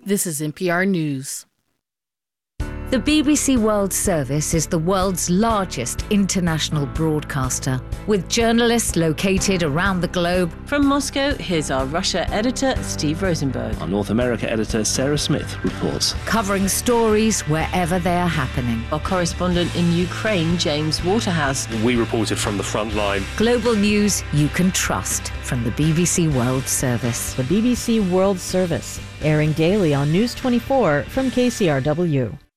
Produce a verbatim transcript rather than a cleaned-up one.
This is N P R News. The B B C World Service is the world's largest international broadcaster, with journalists located around the globe. From Moscow, here's our Russia editor, Steve Rosenberg. Our North America editor, Sarah Smith, reports. Covering stories wherever they are happening. Our correspondent in Ukraine, James Waterhouse. We reported from the front line. Global news you can trust from the B B C World Service. The B B C World Service, airing daily on News twenty-four from K C R W.